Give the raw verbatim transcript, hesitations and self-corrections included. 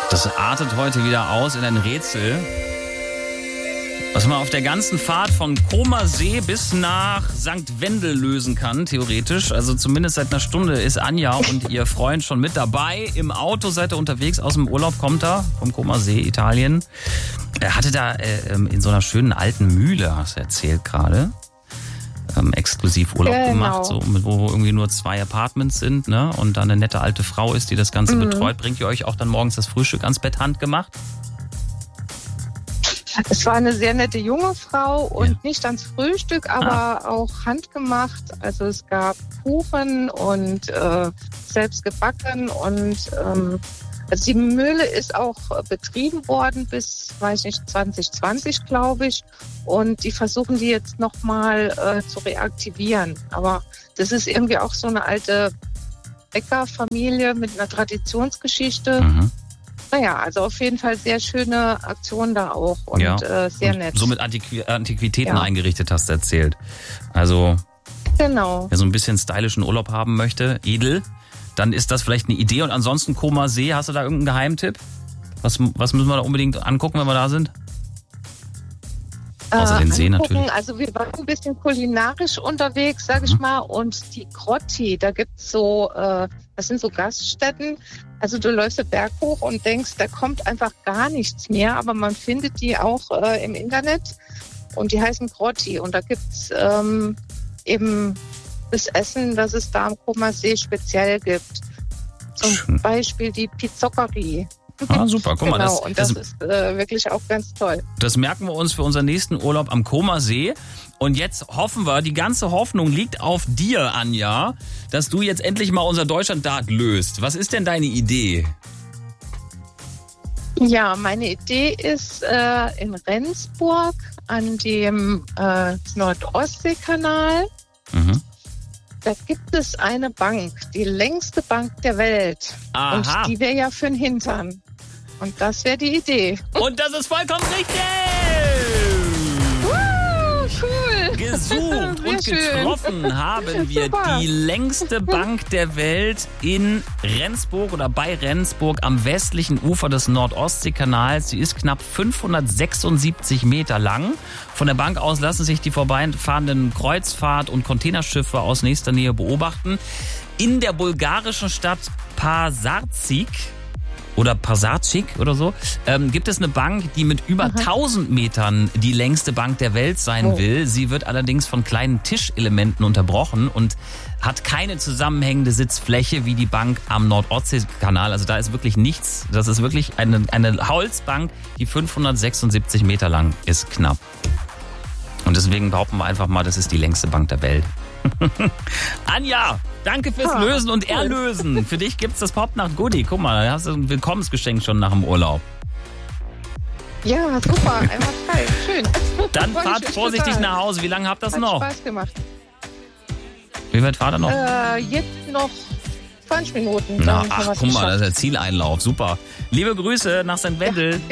Das artet heute wieder aus in ein Rätsel, was man auf der ganzen Fahrt von Comer See bis nach Sankt Wendel lösen kann, theoretisch. Also zumindest seit einer Stunde ist Anja und ihr Freund schon mit dabei. Im Auto seid ihr unterwegs, aus dem Urlaub kommt er, vom Comer See, Italien. Er hatte da äh, in so einer schönen alten Mühle, hast du erzählt gerade, ähm, exklusiv Urlaub genau. gemacht, so, wo irgendwie nur zwei Apartments sind, ne? Und da eine nette alte Frau ist, die das Ganze mhm. betreut. Bringt ihr euch auch dann morgens das Frühstück ans Bett handgemacht? Es war eine sehr nette junge Frau und ja. nicht ans Frühstück, aber ah. auch handgemacht. Also es gab Kuchen und äh, selbst gebacken und ähm, also die Mühle ist auch betrieben worden bis, weiß nicht, zwanzig zwanzig, glaube ich. Und die versuchen die jetzt nochmal äh, zu reaktivieren. Aber das ist irgendwie auch so eine alte Bäckerfamilie mit einer Traditionsgeschichte. Mhm. Naja, also auf jeden Fall sehr schöne Aktion da auch und ja. äh, sehr und nett. So mit Antiqu- Antiquitäten ja. eingerichtet, hast du erzählt. Also, genau. wer so ein bisschen stylischen Urlaub haben möchte, edel, dann ist das vielleicht eine Idee. Und ansonsten Comer See, hast du da irgendeinen Geheimtipp? Was, was müssen wir da unbedingt angucken, wenn wir da sind? Außer den See natürlich. Also wir waren ein bisschen kulinarisch unterwegs, sag ich mhm. mal. Und die Grotti, da gibt's so, äh, das sind so Gaststätten. Also du läufst den Berg hoch und denkst, da kommt einfach gar nichts mehr. Aber man findet die auch äh, im Internet. Und die heißen Grotti. Und da gibt's ähm, eben das Essen, das es da am Comer See speziell gibt. Zum Schön. Beispiel die Pizzoccherie. Ah, super, guck mal. Genau, das, und das, das ist äh, wirklich auch ganz toll. Das merken wir uns für unseren nächsten Urlaub am Comer See. Und jetzt hoffen wir, die ganze Hoffnung liegt auf dir, Anja, dass du jetzt endlich mal unser Deutschland-Dart löst. Was ist denn deine Idee? Ja, meine Idee ist äh, in Rendsburg an dem äh, Nordostseekanal. Mhm. Da gibt es eine Bank, die längste Bank der Welt. Aha. Und die wäre ja für den Hintern. Und das wäre die Idee. Und das ist vollkommen richtig! Uh, cool! Gesucht und schön. getroffen haben wir Super. die längste Bank der Welt in Rendsburg oder bei Rendsburg am westlichen Ufer des Nordostseekanals. Sie ist knapp fünfhundertsechsundsiebzig Meter lang. Von der Bank aus lassen sich die vorbeifahrenden Kreuzfahrt- und Containerschiffe aus nächster Nähe beobachten. In der bulgarischen Stadt Pazarcik oder Pazarcik oder so, ähm, gibt es eine Bank, die mit über Aha. tausend Metern die längste Bank der Welt sein oh. will. Sie wird allerdings von kleinen Tischelementen unterbrochen und hat keine zusammenhängende Sitzfläche wie die Bank am Nordostseekanal. Also da ist wirklich nichts. Das ist wirklich eine, eine Holzbank, die fünfhundertsechsundsiebzig Meter lang ist, knapp. Und deswegen behaupten wir einfach mal, das ist die längste Bank der Welt. Anja, danke fürs ah, Lösen und cool. Erlösen. Für dich gibt's das Popnacht-Goodie. Guck mal, da hast du ein Willkommensgeschenk schon nach dem Urlaub. Ja, super, einmal frei, schön. Dann fahrt vorsichtig nach Hause. Wie lange habt ihr das Hat noch? Spaß gemacht. Wie weit fahrt ihr noch? Äh, jetzt noch zwanzig Minuten. Na, dann ach, haben wir's guck mal, das ist geschafft. der Zieleinlauf. Super. Liebe Grüße nach Sankt Wendel. Ja,